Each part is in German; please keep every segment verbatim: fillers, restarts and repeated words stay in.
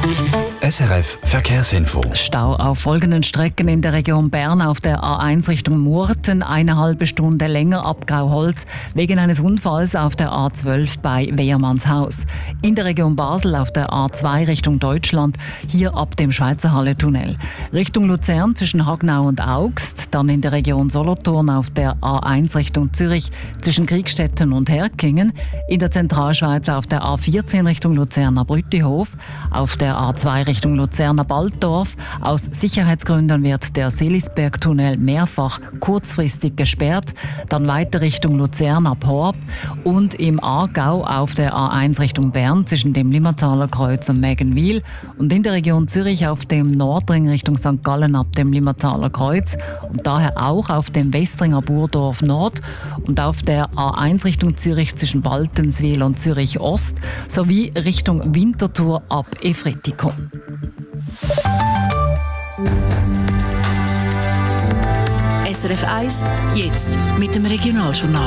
S R F Verkehrsinfo. Stau auf folgenden Strecken in der Region Bern auf der A eins Richtung Murten, eine halbe Stunde länger ab Grauholz wegen eines Unfalls auf der A zwölf bei Wehrmannshaus. In der Region Basel auf der A zwei Richtung Deutschland, hier ab dem Schweizer Halle-Tunnel. Richtung Luzern zwischen Hagnau und Augst, dann in der Region Solothurn auf der A eins Richtung Zürich zwischen Kriegstetten und Herkingen, in der Zentralschweiz auf der A vierzehn Richtung Luzerner Brüttihof, auf der A zwei Richtung Luzerner Balddorf. Aus Sicherheitsgründen wird der Selisberg-Tunnel mehrfach kurzfristig gesperrt. Dann weiter Richtung Luzern ab Horb und im Aargau auf der A eins Richtung Bern zwischen dem Limmertaler Kreuz und Mägenwil und in der Region Zürich auf dem Nordring Richtung Sankt Gallen ab dem Limmertaler Kreuz und daher auch auf dem Westringer Burdorf Nord und auf der A eins Richtung Zürich zwischen Baltenswil und Zürich Ost sowie Richtung Winterthur ab Efretikum. S R F eins, jetzt mit dem Regionaljournal.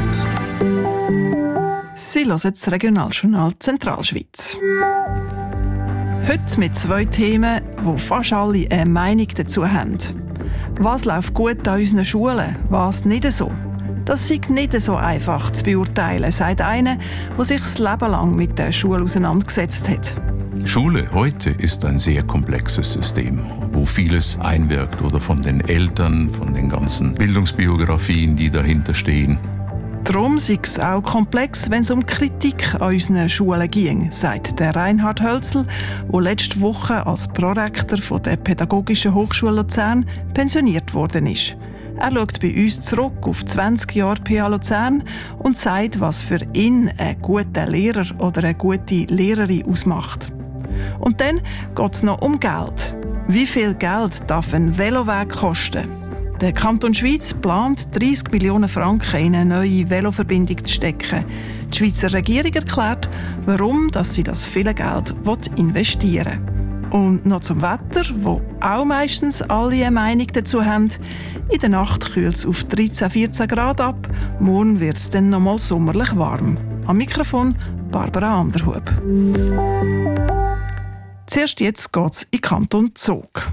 Sie hören das Regionaljournal Zentralschweiz. Heute mit zwei Themen, wo fast alle eine Meinung dazu haben. Was läuft gut an unseren Schulen, was nicht so? Das ist nicht so einfach zu beurteilen, sagt einer, der sich das Leben lang mit der Schule auseinandergesetzt hat. Schule heute ist ein sehr komplexes System, wo vieles einwirkt oder von den Eltern, von den ganzen Bildungsbiografien, die dahinter stehen. Darum ist es auch komplex, wenn es um Kritik an unseren Schulen ging, sagt der Reinhard Hölzel, der letzte Woche als Prorektor von der Pädagogischen Hochschule Luzern pensioniert worden ist. Er schaut bei uns zurück auf zwanzig Jahre P H Luzern und sagt, was für ihn ein guter Lehrer oder eine gute Lehrerin ausmacht. Und dann geht es noch um Geld. Wie viel Geld darf ein Veloweg kosten? Der Kanton Schweiz plant, dreissig Millionen Franken in eine neue Veloverbindung zu stecken. Die Schweizer Regierung erklärt, warum dass sie das viele Geld investieren will. Und noch zum Wetter, wo auch meistens alle eine Meinung dazu haben. In der Nacht kühlt es auf dreizehn, vierzehn Grad ab. Morgen wird es dann noch mal sommerlich warm. Am Mikrofon Barbara Anderhub. Zuerst jetzt geht es in den Kanton Zug.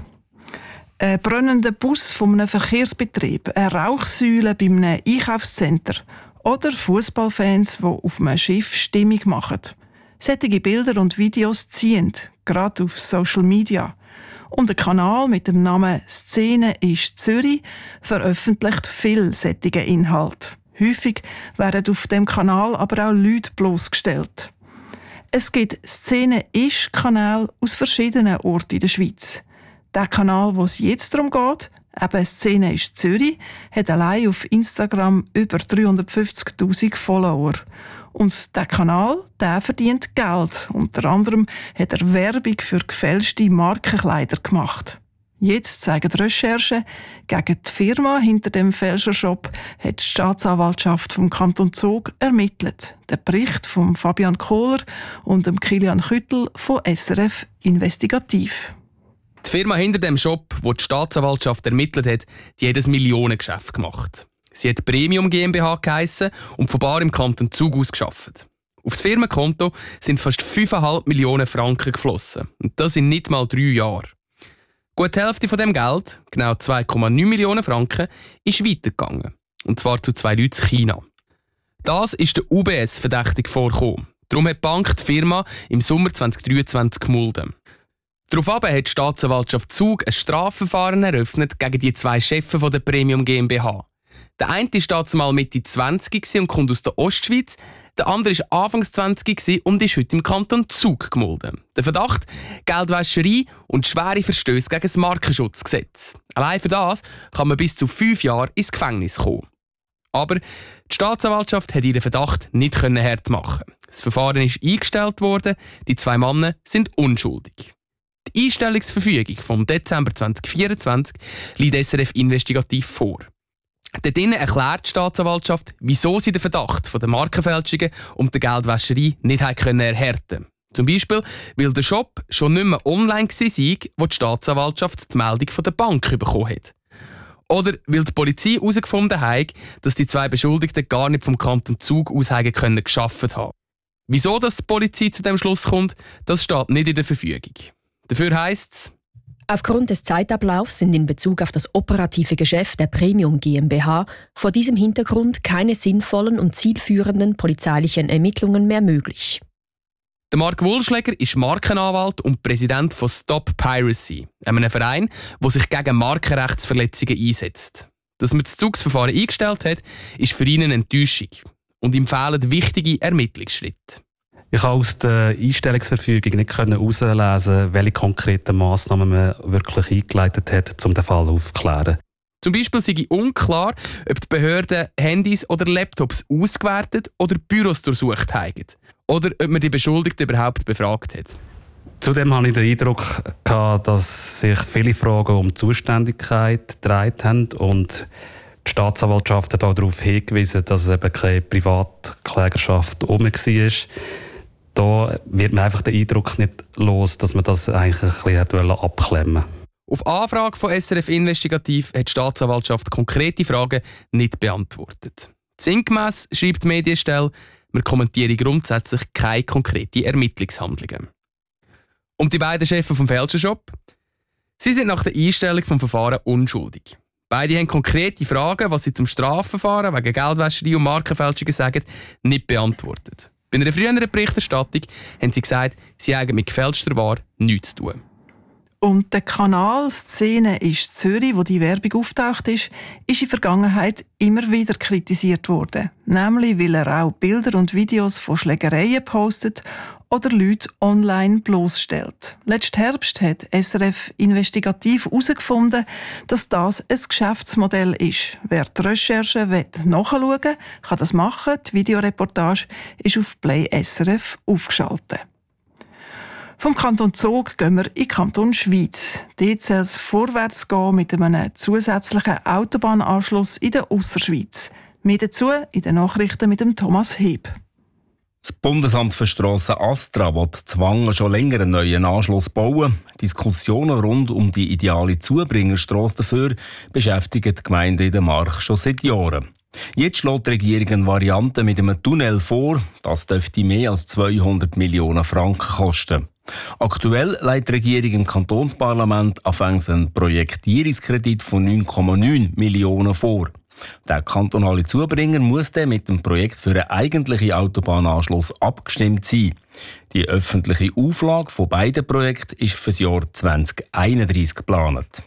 Ein brennender Bus von einem Verkehrsbetrieb, eine Rauchsäule bei einem Einkaufscenter oder Fußballfans, die auf einem Schiff Stimmung machen. Solche Bilder und Videos ziehen, gerade auf Social Media. Und ein Kanal mit dem Namen «Szene ist Zürich» veröffentlicht viel solche Inhalte. Häufig werden auf dem Kanal aber auch Leute bloßgestellt. Es gibt «Szene-ist»-Kanäle aus verschiedenen Orten in der Schweiz. Der Kanal, wo es jetzt darum geht, eben «Szene ist Zürich», hat allein auf Instagram über dreihundertfünfzigtausend Follower. Und der Kanal, der verdient Geld. Unter anderem hat er Werbung für gefälschte Markenkleider gemacht. Jetzt zeigen Recherchen, gegen die Firma hinter dem Fälschershop hat die Staatsanwaltschaft vom Kanton Zug ermittelt. Der Bericht von Fabian Kohler und dem Kilian Küttel von S R F Investigativ. Die Firma hinter dem Shop, wo die Staatsanwaltschaft ermittelt hat, die hat ein Millionengeschäft gemacht. Sie hat Premium GmbH geheissen und von Bar im Kanton Zug aus gearbeitet. Aufs Firmenkonto sind fast fünf Komma fünf Millionen Franken geflossen. Und das in nicht mal drei Jahren. Gut die Hälfte von dem Geld, genau zwei Komma neun Millionen Franken, ist weitergegangen. Und zwar zu zwei Leuten in China. Das ist der U B S verdächtig vorgekommen. Darum hat die Bank die Firma im Sommer zweitausenddreiundzwanzig gemulden. Daraufhin hat die Staatsanwaltschaft Zug ein Strafverfahren eröffnet gegen die zwei Chefs der Premium GmbH. Der eine war damals Mitte zwanzig und kommt aus der Ostschweiz. Der andere war Anfangs zwanzig und ist heute im Kanton Zug gemulden. Der Verdacht: Geldwäscherei und schwere Verstöße gegen das Markenschutzgesetz. Allein für das kann man bis zu fünf Jahre ins Gefängnis kommen. Aber die Staatsanwaltschaft hat ihren Verdacht nicht hart machen. Das Verfahren ist eingestellt worden, die zwei Männer sind unschuldig. Die Einstellungsverfügung vom Dezember zweitausendvierundzwanzig liegt S R F Investigativ vor. Dort erklärt die Staatsanwaltschaft, wieso sie den Verdacht von der Markenfälschungen und der Geldwäscherei nicht erhärten konnten. Zum Beispiel, weil der Shop schon nicht mehr online war, wo die Staatsanwaltschaft die Meldung von der Bank bekommen hat. Oder weil die Polizei herausgefunden hat, dass die zwei Beschuldigten gar nicht vom Kanton Zug aus können gearbeitet haben. Wieso das die Polizei zu dem Schluss kommt, das steht nicht in der Verfügung. Dafür heisst es, aufgrund des Zeitablaufs sind in Bezug auf das operative Geschäft der Premium GmbH vor diesem Hintergrund keine sinnvollen und zielführenden polizeilichen Ermittlungen mehr möglich. der Mark Wulschläger ist Markenanwalt und Präsident von Stop Piracy, einem Verein, der sich gegen Markenrechtsverletzungen einsetzt. Dass man das Zugsverfahren eingestellt hat, ist für ihn eine Enttäuschung. Und ihm fehlen wichtige Ermittlungsschritte. Ich konnte aus der Einstellungsverfügung nicht herauslesen, welche konkreten Massnahmen man wirklich eingeleitet hat, um den Fall aufzuklären. Zum Beispiel sei unklar, ob die Behörden Handys oder Laptops ausgewertet oder Büros durchsucht haben. Oder ob man die Beschuldigten überhaupt befragt hat. Zudem hatte ich den Eindruck, dass sich viele Fragen um die Zuständigkeit gedreht haben und die Staatsanwaltschaft hat auch darauf hingewiesen, dass es eben keine Privatklägerschaft herum war. Da wird man einfach den Eindruck nicht los, dass man das eigentlich ein bisschen abklemmen wollte. Auf Anfrage von S R F Investigativ hat die Staatsanwaltschaft konkrete Fragen nicht beantwortet. Sinngemäss schreibt die Medienstelle, wir kommentieren grundsätzlich keine konkreten Ermittlungshandlungen. Und die beiden Chefs vom Fälschershop? Sie sind nach der Einstellung des Verfahrens unschuldig. Beide haben konkrete Fragen, was sie zum Strafverfahren wegen Geldwäscherei und Markenfälschungen sagen, nicht beantwortet. Bei einer früheren Berichterstattung haben sie gesagt, sie haben mit gefälschter Ware nichts zu tun. Und der Kanal Szene ist Zürich, wo die Werbung auftaucht ist, ist in der Vergangenheit immer wieder kritisiert worden. Nämlich, weil er auch Bilder und Videos von Schlägereien postet oder Leute online bloßstellt. Letzten Herbst hat S R F Investigativ herausgefunden, dass das ein Geschäftsmodell ist. Wer die Recherche nachschauen will, kann das machen. Die Videoreportage ist auf Play S R F aufgeschaltet. Vom Kanton Zug gehen wir in den Kanton Schwyz. Dort soll es vorwärts gehen mit einem zusätzlichen Autobahnanschluss in der Ausserschweiz. Mehr dazu in den Nachrichten mit dem Thomas Heb. Das Bundesamt für Strassen Astra will Zwangen schon länger einen neuen Anschluss bauen. Diskussionen rund um die ideale Zubringerstrasse dafür beschäftigen die Gemeinden in der Mark schon seit Jahren. Jetzt schlägt die Regierung eine Variante mit einem Tunnel vor. Das dürfte mehr als zweihundert Millionen Franken kosten. Aktuell legt die Regierung im Kantonsparlament anfangs einen Projektierungskredit von neun Komma neun Millionen vor. Der kantonale Zubringer muss dann mit dem Projekt für einen eigentlichen Autobahnanschluss abgestimmt sein. Die öffentliche Auflage von beiden Projekten ist für das Jahr zwanzig einunddreißig geplant.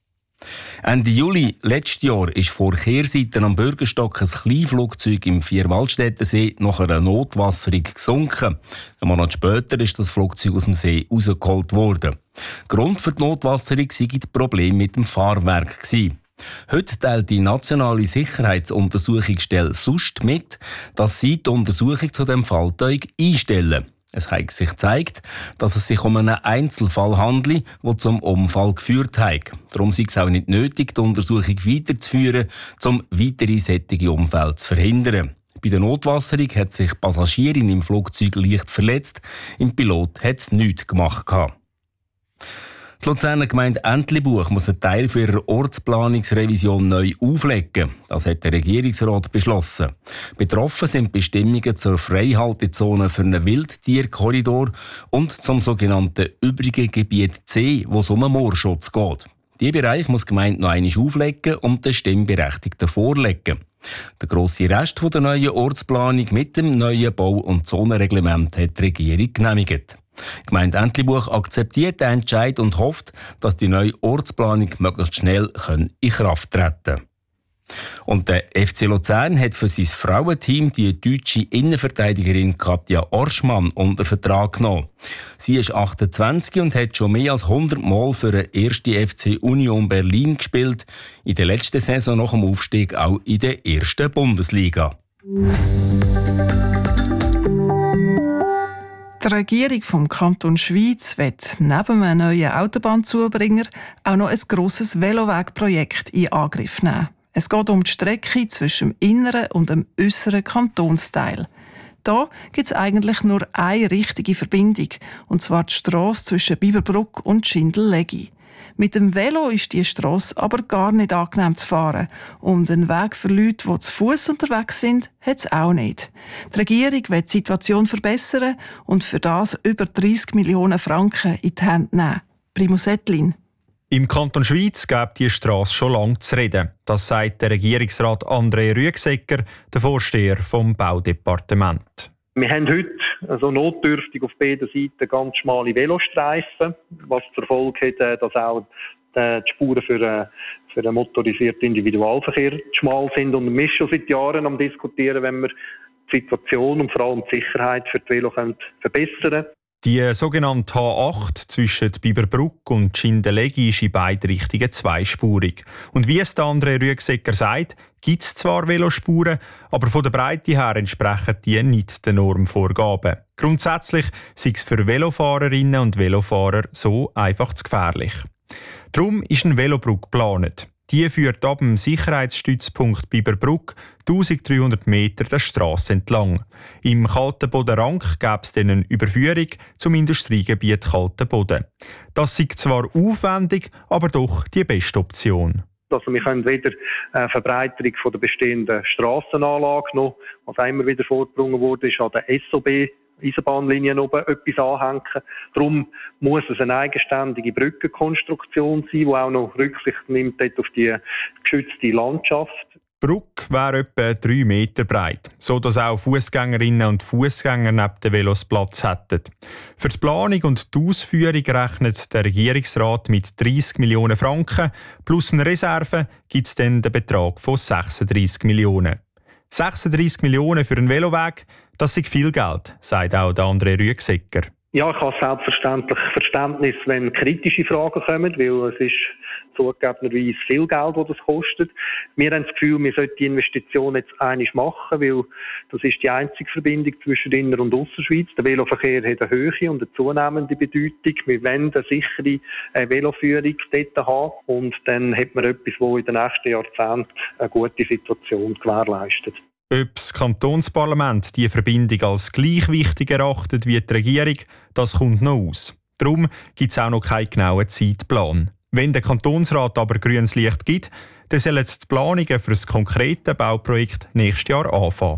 Ende Juli letztes Jahr ist vor Kehrseite am Bürgerstock ein Kleinflugzeug im Vierwaldstättensee nach einer Notwasserung gesunken. Ein Monat später ist das Flugzeug aus dem See rausgeholt worden. Grund für die Notwasserung waren die Probleme mit dem Fahrwerk. Heute teilt die nationale Sicherheitsuntersuchungsstelle S U S T mit, dass sie die Untersuchung zu dem Fahrzeug einstellen. Es hat sich gezeigt, dass es sich um einen Einzelfall handelt, der zum Unfall geführt hat. Darum sei es auch nicht nötig, die Untersuchung weiterzuführen, um weitere solche Unfälle zu verhindern. Bei der Notwasserung hat sich die Passagierin im Flugzeug leicht verletzt, im Pilot hat es nichts gemacht. Die Luzerner Gemeinde Entlebuch muss einen Teil für ihre Ortsplanungsrevision neu auflegen. Das hat der Regierungsrat beschlossen. Betroffen sind Bestimmungen zur Freihaltezone für einen Wildtierkorridor und zum sogenannten übrigen Gebiet C, wo es um einen Moorschutz geht. Diesen Bereich muss die Gemeinde noch einmal auflegen und den Stimmberechtigten vorlegen. Der grosse Rest der neuen Ortsplanung mit dem neuen Bau- und Zonenreglement hat die Regierung genehmigt. Die Gemeinde Entlebuch akzeptiert den Entscheid und hofft, dass die neue Ortsplanung möglichst schnell in Kraft treten kann. Und der F C Luzern hat für sein Frauenteam die deutsche Innenverteidigerin Katja Orschmann unter Vertrag genommen. Sie ist achtundzwanzig und hat schon mehr als hundert Mal für den ersten F C Union Berlin gespielt. In der letzten Saison nach dem Aufstieg auch in der ersten Bundesliga. Die Regierung vom Kanton Schwyz will neben einem neuen Autobahnzubringer auch noch ein grosses Velowegprojekt in Angriff nehmen. Es geht um die Strecke zwischen dem inneren und dem äußeren Kantonsteil. Da gibt es eigentlich nur eine richtige Verbindung, und zwar die Strasse zwischen Biberbruck und Schindellegi. Mit dem Velo ist die Strasse aber gar nicht angenehm zu fahren. Und einen Weg für Leute, die zu Fuss unterwegs sind, hat es auch nicht. Die Regierung will die Situation verbessern und für das über dreissig Millionen Franken in die Hände nehmen. Primus Ettlin. Im Kanton Schwyz gibt die Strasse schon lange zu reden. Das sagt der Regierungsrat André Rüegsegger, der Vorsteher vom Baudepartement. Wir haben heute also notdürftig auf beiden Seiten ganz schmale Velostreifen, was zur Folge hat, dass auch die Spuren für, für den motorisierten Individualverkehr schmal sind. Und wir sind schon seit Jahren am Diskutieren, wenn wir die Situation und vor allem die Sicherheit für die Velo verbessern können. Die sogenannte H acht zwischen Biberbruck und Schindellegi ist in beide Richtungen zweispurig. Und wie es der André Rüegsegger sagt, gibt es zwar Velospuren, aber von der Breite her entsprechen die nicht den Normvorgaben. Grundsätzlich sei es für Velofahrerinnen und Velofahrer so einfach zu gefährlich. Darum ist eine Velobrücke geplant. Die führt ab dem Sicherheitsstützpunkt Biberbruck eintausenddreihundert Meter der Strasse entlang. Im Kaltenbodenrank gäbe es dann eine Überführung zum Industriegebiet Kaltenboden. Das sei zwar aufwendig, aber doch die beste Option. Also wir können weder eine Verbreiterung von der bestehenden Strassenanlage noch, was immer wieder vorgebracht wurde, ist an der S O B Eisenbahnlinien oben etwas anhängen. Darum muss es eine eigenständige Brückenkonstruktion sein, die auch noch Rücksicht nimmt auf die geschützte Landschaft. Die Brücke wäre etwa drei Meter breit, sodass auch Fußgängerinnen und Fußgänger neben den Velos Platz hätten. Für die Planung und die Ausführung rechnet der Regierungsrat mit dreissig Millionen Franken, plus eine Reserve gibt es dann den Betrag von sechsunddreissig Millionen. sechsunddreissig Millionen für einen Veloweg, das ist viel Geld, sagt auch der André Rüegsegger. Ja, ich habe selbstverständlich Verständnis, wenn kritische Fragen kommen, weil es ist zugegebenerweise viel Geld, das das kostet. Wir haben das Gefühl, wir sollten die Investition jetzt einmal machen, weil das ist die einzige Verbindung zwischen Inner- und Ausserschweiz. Der Veloverkehr hat eine Höhe und eine zunehmende Bedeutung. Wir wollen eine sichere Veloführung dort haben und dann hat man etwas, das in den nächsten Jahrzehnten eine gute Situation gewährleistet. Ob das Kantonsparlament die Verbindung als gleich wichtig erachtet wie die Regierung, das kommt noch aus. Darum gibt es auch noch keinen genauen Zeitplan. Wenn der Kantonsrat aber grünes Licht gibt, dann sollen die Planungen für das konkrete Bauprojekt nächstes Jahr anfangen.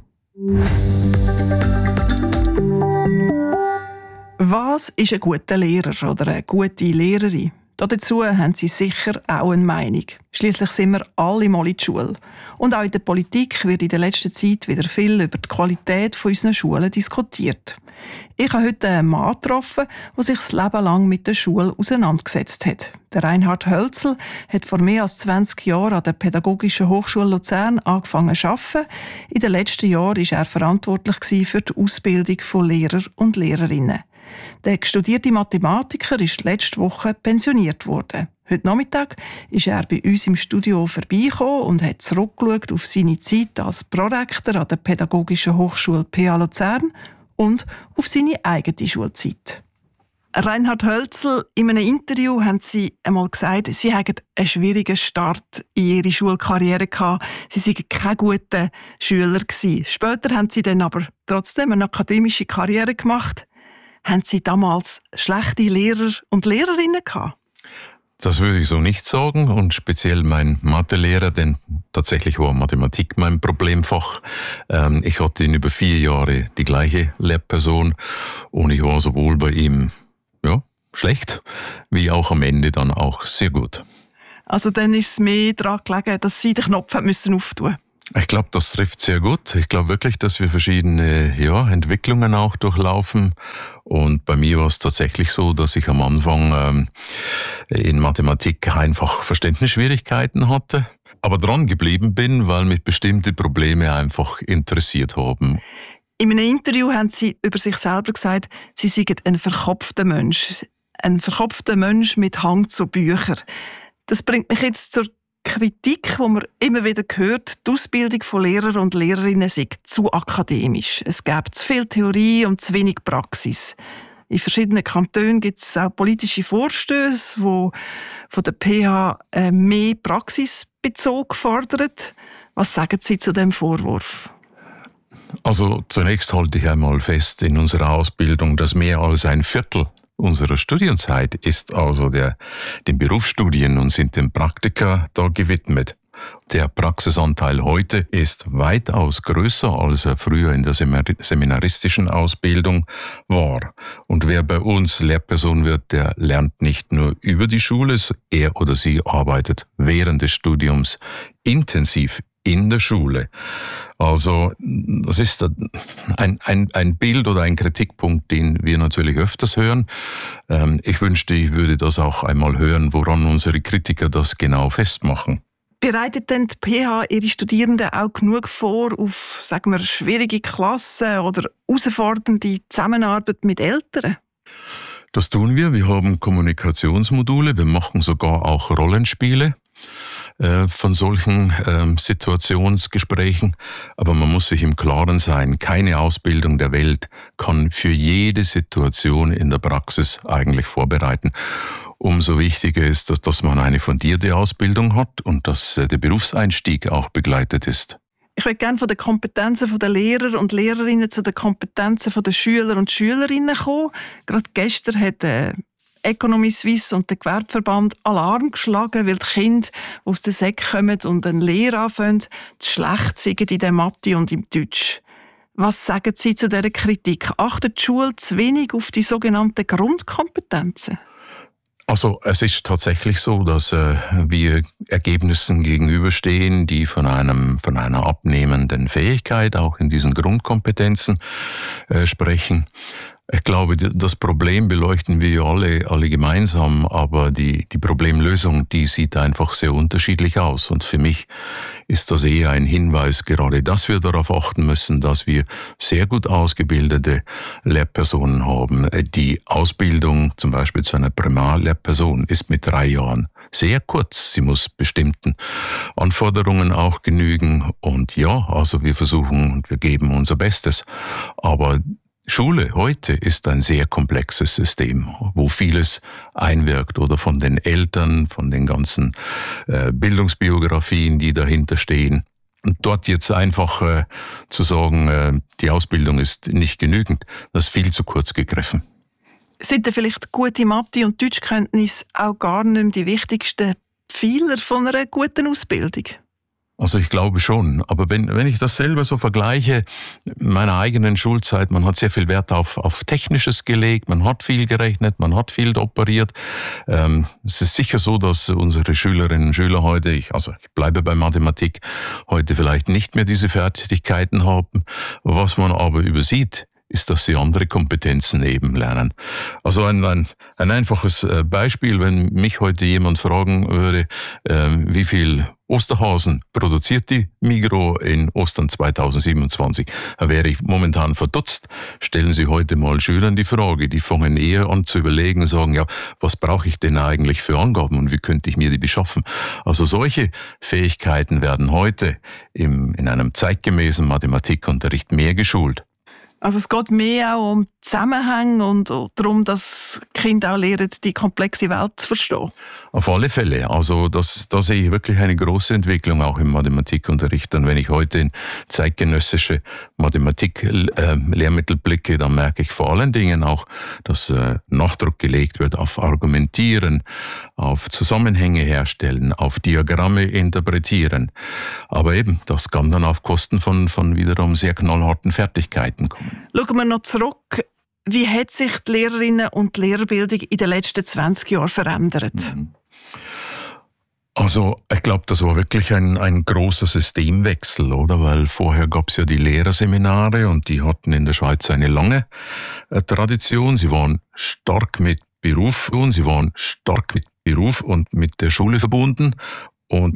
Was ist ein guter Lehrer oder eine gute Lehrerin? Dazu haben Sie sicher auch eine Meinung. Schliesslich sind wir alle mal in der Schule. Und auch in der Politik wird in der letzten Zeit wieder viel über die Qualität unserer Schulen diskutiert. Ich habe heute einen Mann getroffen, der sich das Leben lang mit der Schule auseinandergesetzt hat. Der Reinhard Hölzel hat vor mehr als zwanzig Jahren an der Pädagogischen Hochschule Luzern angefangen zu arbeiten. In den letzten Jahren war er verantwortlich für die Ausbildung von Lehrern und Lehrerinnen. Der studierte Mathematiker ist letzte Woche pensioniert worden. Heute Nachmittag ist er bei uns im Studio vorbeigekommen und hat zurückgeschaut auf seine Zeit als Prorektor an der Pädagogischen Hochschule P H Luzern und auf seine eigene Schulzeit. Reinhard Hölzel, in einem Interview haben Sie einmal gesagt, Sie hatten einen schwierigen Start in Ihre Schulkarriere gehabt. Sie waren kein guter Schüler gewesen. Später haben Sie dann aber trotzdem eine akademische Karriere gemacht. Haben Sie damals schlechte Lehrer und Lehrerinnen gehabt? Das würde ich so nicht sagen und speziell mein Mathelehrer, denn tatsächlich war Mathematik mein Problemfach. Ich hatte in über vier Jahre die gleiche Lehrperson und ich war sowohl bei ihm ja, schlecht, wie auch am Ende dann auch sehr gut. Also dann ist es mehr daran gelegen, dass Sie den Knopf müssen auftun. Ich glaube, das trifft sehr gut. Ich glaube wirklich, dass wir verschiedene ja, Entwicklungen auch durchlaufen. Und bei mir war es tatsächlich so, dass ich am Anfang ähm, in Mathematik einfach Verständnisschwierigkeiten hatte, aber dran geblieben bin, weil mich bestimmte Probleme einfach interessiert haben. In einem Interview haben Sie über sich selber gesagt, Sie seien ein verkopfter Mensch. Ein verkopfter Mensch mit Hang zu Büchern. Das bringt mich jetzt zur Kritik, die man immer wieder hört, die Ausbildung von Lehrern und Lehrerinnen sei zu akademisch. Es gäbe zu viel Theorie und zu wenig Praxis. In verschiedenen Kantonen gibt es auch politische Vorstöße, die von der P H äh, mehr Praxisbezug fordern. Was sagen Sie zu dem Vorwurf? Also zunächst halte ich einmal fest in unserer Ausbildung, dass mehr als ein Viertel unserer Studienzeit ist also der, den Berufsstudien und sind den Praktika da gewidmet. Der Praxisanteil heute ist weitaus größer, als er früher in der seminaristischen Ausbildung war. Und wer bei uns Lehrperson wird, der lernt nicht nur über die Schule, er oder sie arbeitet während des Studiums intensiv in der Schule. Also das ist ein, ein, ein Bild oder ein Kritikpunkt, den wir natürlich öfters hören. Ich wünschte, ich würde das auch einmal hören, woran unsere Kritiker das genau festmachen. Bereitet denn die P H ihre Studierenden auch genug vor auf, sagen wir, schwierige Klassen oder herausfordernde Zusammenarbeit mit Eltern? Das tun wir. Wir haben Kommunikationsmodule. Wir machen sogar auch Rollenspiele äh, von solchen äh, Situationsgesprächen. Aber man muss sich im Klaren sein, keine Ausbildung der Welt kann für jede Situation in der Praxis eigentlich vorbereiten. Umso wichtiger ist, dass, dass man eine fundierte Ausbildung hat und dass der Berufseinstieg auch begleitet ist. Ich würde gerne von den Kompetenzen der Lehrer und Lehrerinnen zu den Kompetenzen der Schüler und Schülerinnen kommen. Gerade gestern hat äh, Economy Suisse und der Gewerbeverband Alarm geschlagen, weil die Kinder aus der Sek kommen und eine Lehre anfangen, zu schlecht sind in der Mathe und im Deutsch. Was sagen Sie zu dieser Kritik? Achtet die Schule zu wenig auf die sogenannten Grundkompetenzen? Also es ist tatsächlich so, dass äh, wir Ergebnissen gegenüberstehen, die von einem von einer abnehmenden Fähigkeit auch in diesen Grundkompetenzen äh, sprechen. Ich glaube, das Problem beleuchten wir alle, alle gemeinsam, aber die, die Problemlösung, die sieht einfach sehr unterschiedlich aus. Und für mich ist das eher ein Hinweis, gerade dass wir darauf achten müssen, dass wir sehr gut ausgebildete Lehrpersonen haben. Die Ausbildung zum Beispiel zu einer Primarlehrperson ist mit drei Jahren sehr kurz. Sie muss bestimmten Anforderungen auch genügen. Und ja, also wir versuchen und wir geben unser Bestes. Aber Schule heute ist ein sehr komplexes System, wo vieles einwirkt oder von den Eltern, von den ganzen äh, Bildungsbiografien, die dahinter stehen. Und dort jetzt einfach äh, zu sagen, äh, die Ausbildung ist nicht genügend, das ist viel zu kurz gegriffen. Sind denn vielleicht gute Mathe- und Deutschkenntnisse auch gar nicht mehr die wichtigsten Pfeiler von einer guten Ausbildung? Also ich glaube schon, aber wenn, wenn ich das selber so vergleiche, meiner eigenen Schulzeit, man hat sehr viel Wert auf, auf Technisches gelegt, man hat viel gerechnet, man hat viel operiert. Ähm, es ist sicher so, dass unsere Schülerinnen und Schüler heute, ich, also ich bleibe bei Mathematik, heute vielleicht nicht mehr diese Fertigkeiten haben. Was man aber übersieht, ist, dass sie andere Kompetenzen eben lernen. Also ein, ein, ein einfaches Beispiel, wenn mich heute jemand fragen würde, äh, wie viel Osterhasen produziert die Migros in Ostern zweitausendsiebenundzwanzig, da wäre ich momentan verdutzt. Stellen Sie heute mal Schülern die Frage, die fangen eher an zu überlegen und sagen, ja, was brauche ich denn eigentlich für Angaben und wie könnte ich mir die beschaffen? Also solche Fähigkeiten werden heute im, in einem zeitgemäßen Mathematikunterricht mehr geschult. Also es geht mehr auch um Zusammenhänge und darum, dass Kinder auch lernen, die komplexe Welt zu verstehen. Auf alle Fälle. Also das, da sehe ich wirklich eine große Entwicklung auch im Mathematikunterricht. Und wenn ich heute in zeitgenössische Mathematik-Lehrmittel blicke, dann merke ich vor allen Dingen auch, dass äh, Nachdruck gelegt wird auf Argumentieren, auf Zusammenhänge herstellen, auf Diagramme interpretieren. Aber eben, das kann dann auf Kosten von, von wiederum sehr knallharten Fertigkeiten kommen. Schauen wir noch zurück. Wie hat sich die Lehrerinnen- und die Lehrerbildung in den letzten zwanzig Jahren verändert? Also ich glaube, das war wirklich ein, ein großer Systemwechsel, oder? Weil vorher gab es ja die Lehrerseminare und die hatten in der Schweiz eine lange äh, Tradition. Sie waren stark mit Beruf und sie waren stark mit Beruf und mit der Schule verbunden. Und